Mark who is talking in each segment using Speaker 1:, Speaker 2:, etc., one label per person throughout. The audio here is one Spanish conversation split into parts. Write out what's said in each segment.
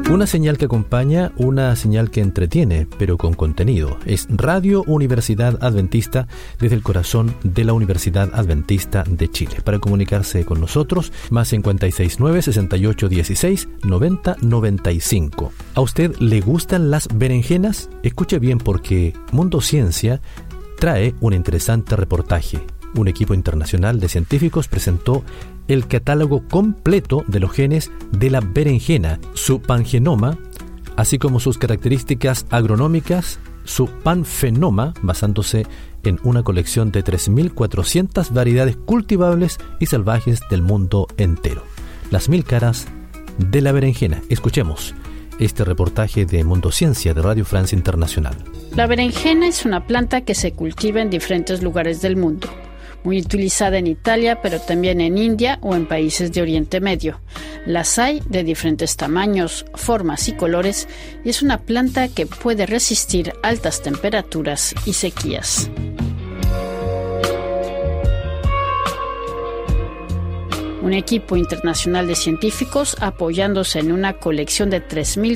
Speaker 1: Una señal que acompaña, una señal que entretiene, pero con contenido. Es Radio Universidad Adventista, desde el corazón de la Universidad Adventista de Chile. Para comunicarse con nosotros, más 569-6816-9095. ¿A usted le gustan las berenjenas? Escuche bien, porque Mundo Ciencia trae un interesante reportaje. Un equipo internacional de científicos presentó el catálogo completo de los genes de la berenjena, su pangenoma, así como sus características agronómicas, su panfenoma, basándose en una colección de 3.400 variedades cultivables y salvajes del mundo entero. Las 1000 caras de la berenjena. Escuchemos este reportaje de Mundo Ciencia de Radio Francia Internacional.
Speaker 2: La berenjena es una planta que se cultiva en diferentes lugares del mundo. Muy utilizada en Italia, pero también en India o en países de Oriente Medio. Las hay de diferentes tamaños, formas y colores, y es una planta que puede resistir altas temperaturas y sequías. Un equipo internacional de científicos, apoyándose en una colección de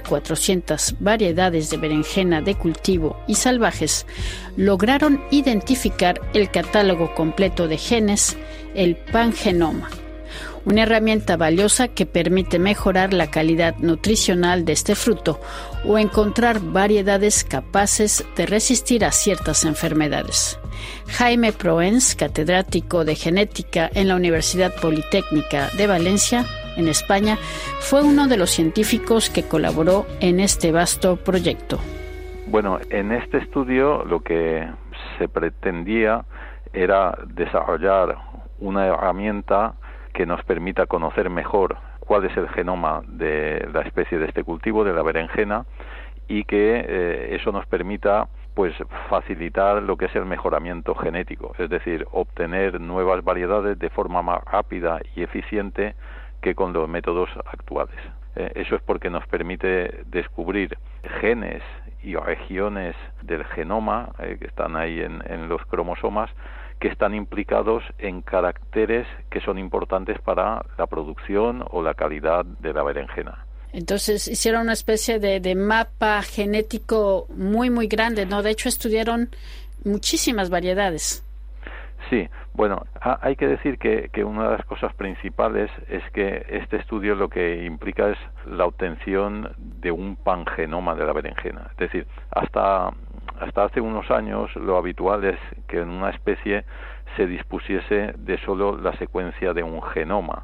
Speaker 2: 3.400 variedades de berenjena de cultivo y salvajes, lograron identificar el catálogo completo de genes, el pangenoma, una herramienta valiosa que permite mejorar la calidad nutricional de este fruto o encontrar variedades capaces de resistir a ciertas enfermedades. Jaime Proens, catedrático de genética en la Universidad Politécnica de Valencia, en España, fue uno de los científicos que colaboró en este vasto proyecto.
Speaker 3: Bueno, en este estudio lo que se pretendía era desarrollar una herramienta que nos permita conocer mejor cuál es el genoma de la especie de este cultivo, de la berenjena, y que eso nos permita pues facilitar lo que es el mejoramiento genético, es decir, obtener nuevas variedades de forma más rápida y eficiente que con los métodos actuales. Eso es porque nos permite descubrir genes y regiones del genoma que están ahí en los cromosomas, que están implicados en caracteres que son importantes para la producción o la calidad de la berenjena.
Speaker 2: Entonces hicieron una especie de mapa genético muy, muy grande, ¿no? De hecho, estudiaron muchísimas variedades.
Speaker 3: Sí, bueno, hay que decir que una de las cosas principales es que este estudio lo que implica es la obtención de un pangenoma de la berenjena. Es decir, hasta hace unos años lo habitual es que en una especie se dispusiese de solo la secuencia de un genoma.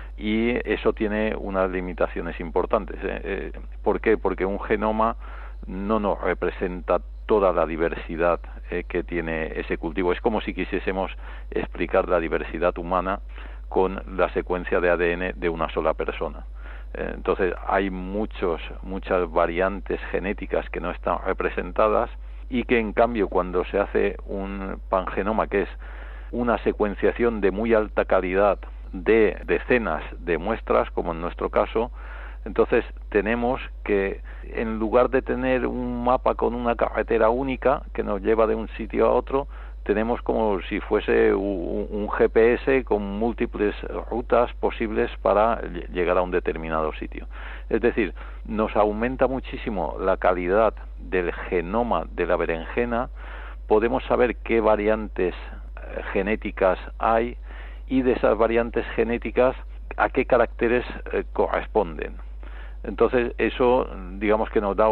Speaker 3: Y eso tiene unas limitaciones importantes. ¿Por qué? Porque un genoma no nos representa toda la diversidad que tiene ese cultivo. Es como si quisiésemos explicar la diversidad humana con la secuencia de ADN de una sola persona. Entonces hay muchas variantes genéticas que no están representadas y que en cambio cuando se hace un pangenoma, que es una secuenciación de muy alta calidad de decenas de muestras, como en nuestro caso, entonces tenemos que, en lugar de tener un mapa con una carretera única que nos lleva de un sitio a otro, tenemos como si fuese un GPS con múltiples rutas posibles para llegar a un determinado sitio. Es decir, nos aumenta muchísimo la calidad del genoma de la berenjena, podemos saber qué variantes genéticas hay y de esas variantes genéticas a qué caracteres corresponden. Entonces eso, digamos que nos da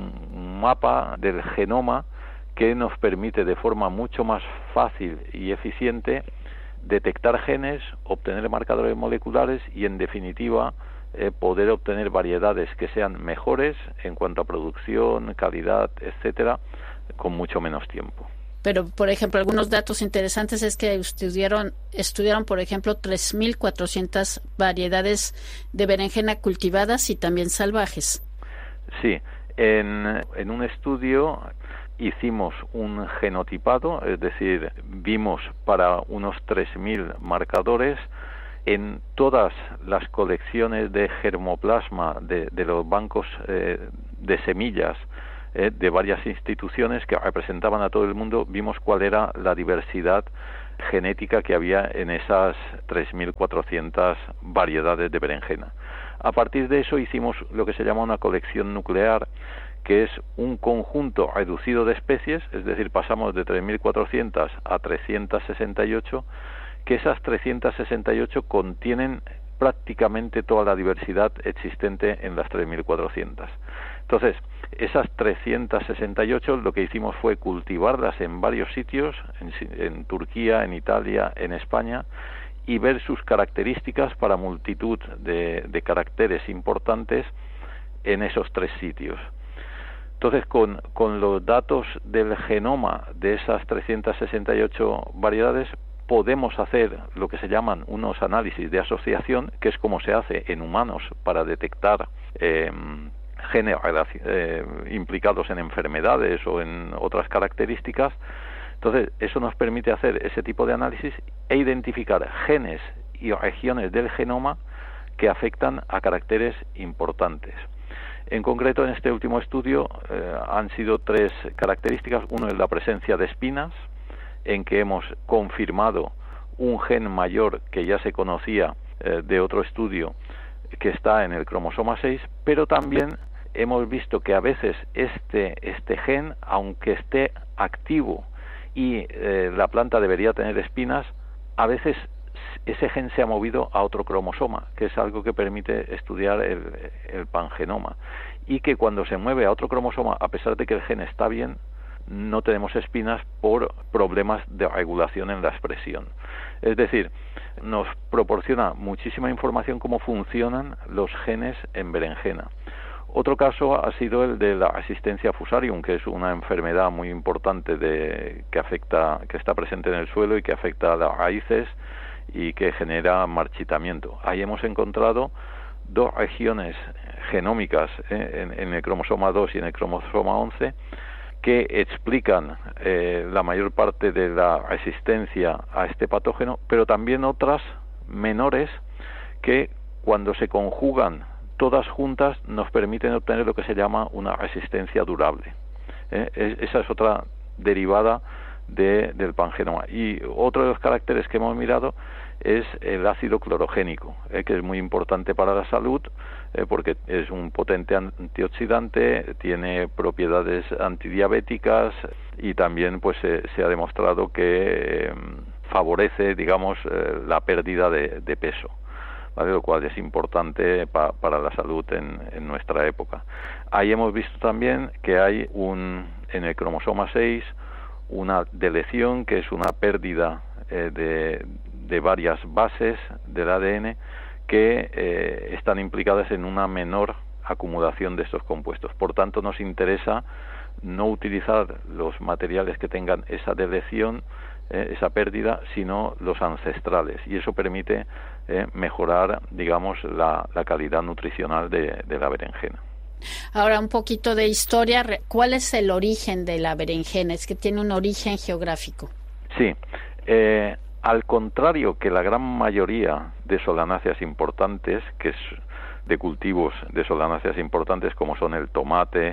Speaker 3: un mapa del genoma que nos permite de forma mucho más fácil y eficiente detectar genes, obtener marcadores moleculares y, en definitiva, poder obtener variedades que sean mejores en cuanto a producción, calidad, etcétera, con mucho menos tiempo.
Speaker 2: Pero, por ejemplo, algunos datos interesantes es que estudiaron, por ejemplo, 3.400 variedades de berenjena cultivadas y también salvajes.
Speaker 3: Sí, en un estudio hicimos un genotipado, es decir, vimos para unos 3.000 marcadores en todas las colecciones de germoplasma de los bancos de semillas de varias instituciones que representaban a todo el mundo. Vimos cuál era la diversidad genética que había en esas 3.400 variedades de berenjena. A partir de eso hicimos lo que se llama una colección nuclear, que es un conjunto reducido de especies, es decir, pasamos de 3.400 a 368, que esas 368 contienen prácticamente toda la diversidad existente en las 3.400. Entonces, esas 368 lo que hicimos fue cultivarlas en varios sitios, en Turquía, en Italia, en España, y ver sus características para multitud de caracteres importantes en esos 3 sitios. Entonces, con los datos del genoma de esas 368 variedades, podemos hacer lo que se llaman unos análisis de asociación, que es como se hace en humanos para detectar genes implicados en enfermedades o en otras características. Entonces, eso nos permite hacer ese tipo de análisis e identificar genes y regiones del genoma que afectan a caracteres importantes. En concreto, en este último estudio han sido 3 características. Uno es la presencia de espinas, en que hemos confirmado un gen mayor que ya se conocía de otro estudio, que está en el cromosoma 6, pero también hemos visto que a veces este gen, aunque esté activo y la planta debería tener espinas, a veces ese gen se ha movido a otro cromosoma, que es algo que permite estudiar el pangenoma, y que cuando se mueve a otro cromosoma, a pesar de que el gen está bien, no tenemos espinas por problemas de regulación en la expresión. Es decir, nos proporciona muchísima información cómo funcionan los genes en berenjena. Otro caso ha sido el de la resistencia a Fusarium, que es una enfermedad muy importante que está presente en el suelo y que afecta a las raíces y que genera marchitamiento. Ahí hemos encontrado 2 regiones genómicas en el cromosoma 2 y en el cromosoma 11 que explican la mayor parte de la resistencia a este patógeno, pero también otras menores que cuando se conjugan todas juntas nos permiten obtener lo que se llama una resistencia durable. Esa es otra derivada del pangenoma. Y otro de los caracteres que hemos mirado es el ácido clorogénico, que es muy importante para la salud, porque es un potente antioxidante, tiene propiedades antidiabéticas y también pues se ha demostrado que favorece, digamos, la pérdida de peso, ¿vale? Lo cual es importante para la salud en nuestra época. Ahí hemos visto también que hay en el cromosoma 6 una deleción, que es una pérdida de varias bases del ADN que están implicadas en una menor acumulación de estos compuestos. Por tanto, nos interesa no utilizar los materiales que tengan esa deleción, esa pérdida, sino los ancestrales, y eso permite mejorar, digamos, la calidad nutricional de la berenjena.
Speaker 2: Ahora, un poquito de historia. ¿Cuál es el origen de la berenjena? Es que tiene un origen geográfico.
Speaker 3: Sí. Al contrario que la gran mayoría de solanáceas importantes, que es de cultivos de solanáceas importantes como son el tomate,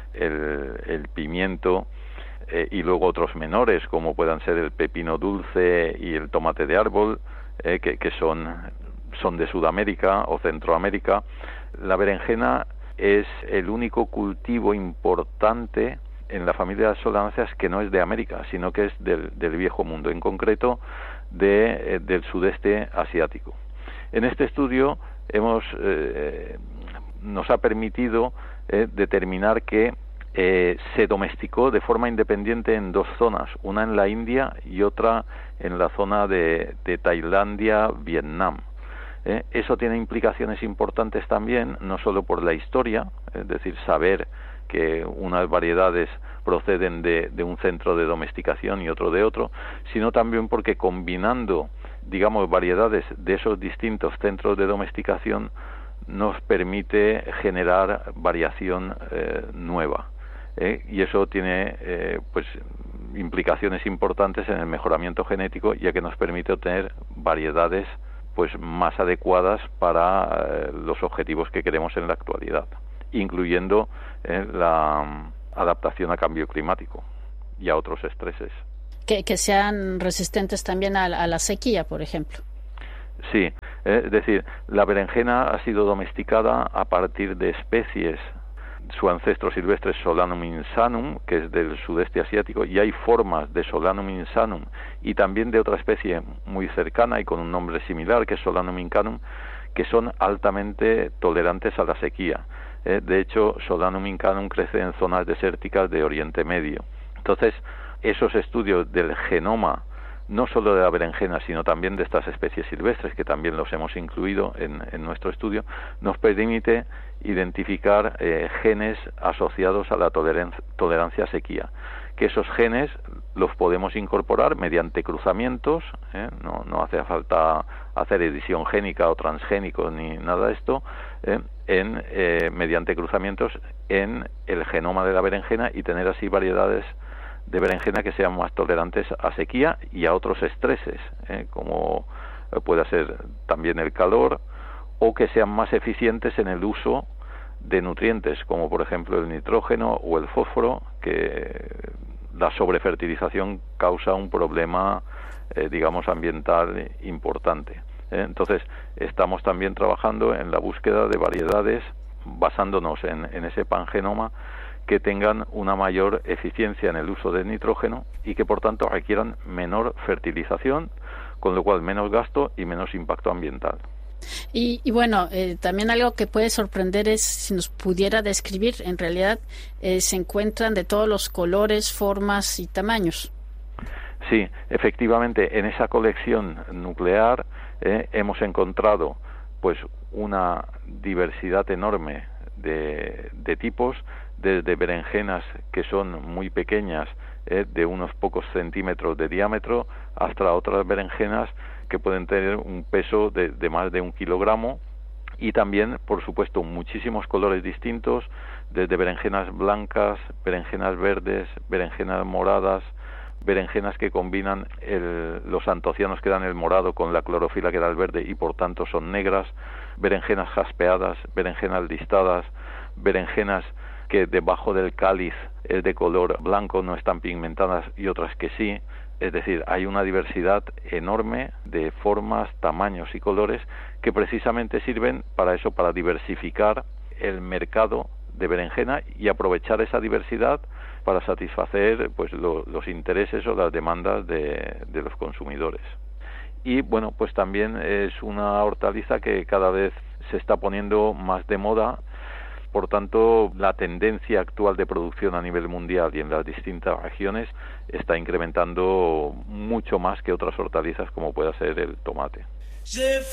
Speaker 3: el pimiento, y luego otros menores como puedan ser el pepino dulce y el tomate de árbol, que son de Sudamérica o Centroamérica, la berenjena es el único cultivo importante en la familia de las solanáceas que no es de América, sino que es del viejo mundo, en concreto del sudeste asiático. En este estudio nos ha permitido determinar que se domesticó de forma independiente en 2 zonas, una en la India y otra en la zona de Tailandia, Vietnam. Eso tiene implicaciones importantes también, no solo por la historia, es decir, saber que unas variedades proceden de un centro de domesticación y otro de otro, sino también porque combinando, digamos, variedades de esos distintos centros de domesticación nos permite generar variación nueva, y eso tiene pues implicaciones importantes en el mejoramiento genético, ya que nos permite obtener variedades pues más adecuadas para los objetivos que queremos en la actualidad, incluyendo la adaptación a cambio climático y a otros estreses.
Speaker 2: Que sean resistentes también a la sequía, por ejemplo.
Speaker 3: Sí, es decir, la berenjena ha sido domesticada a partir de especies. Su ancestro silvestre es Solanum insanum, que es del sudeste asiático, y hay formas de Solanum insanum y también de otra especie muy cercana y con un nombre similar, que es Solanum incanum, que son altamente tolerantes a la sequía. De hecho, Solanum incanum crece en zonas desérticas de Oriente Medio. Entonces, esos estudios del genoma, no solo de la berenjena, sino también de estas especies silvestres, que también los hemos incluido en nuestro estudio, nos permite identificar genes asociados a la tolerancia a sequía, que esos genes los podemos incorporar mediante cruzamientos, no hace falta hacer edición génica o transgénico ni nada de esto, mediante cruzamientos en el genoma de la berenjena y tener así variedades de berenjena que sean más tolerantes a sequía y a otros estreses, como pueda ser también el calor, o que sean más eficientes en el uso de nutrientes, como por ejemplo el nitrógeno o el fósforo, que la sobrefertilización causa un problema, digamos, ambiental importante. Entonces, estamos también trabajando en la búsqueda de variedades basándonos en ese pangenoma que tengan una mayor eficiencia en el uso del nitrógeno y que por tanto requieran menor fertilización, con lo cual menos gasto y menos impacto ambiental.
Speaker 2: Y bueno, también algo que puede sorprender es si nos pudiera describir, en realidad se encuentran de todos los colores, formas y tamaños.
Speaker 3: Sí, efectivamente, en esa colección nuclear hemos encontrado pues una diversidad enorme de tipos, desde berenjenas que son muy pequeñas, de unos pocos centímetros de diámetro, hasta otras berenjenas que pueden tener un peso de más de 1 kilogramo, y también, por supuesto, muchísimos colores distintos, desde berenjenas blancas, berenjenas verdes, berenjenas moradas, berenjenas que combinan los antocianos que dan el morado con la clorofila que da el verde y por tanto son negras, berenjenas jaspeadas, berenjenas listadas, berenjenas que debajo del cáliz es de color blanco, no están pigmentadas, y otras que sí. Es decir, hay una diversidad enorme de formas, tamaños y colores que precisamente sirven para eso, para diversificar el mercado de berenjena y aprovechar esa diversidad para satisfacer pues los intereses o las demandas de los consumidores. Y bueno, pues también es una hortaliza que cada vez se está poniendo más de moda. Por tanto, la tendencia actual de producción a nivel mundial y en las distintas regiones está incrementando mucho más que otras hortalizas como pueda ser el tomate.